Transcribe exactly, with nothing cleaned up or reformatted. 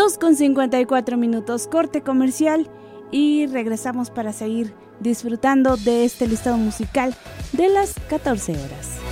dos con cincuenta y cuatro minutos, corte comercial y regresamos para seguir disfrutando de este listado musical de las catorce horas.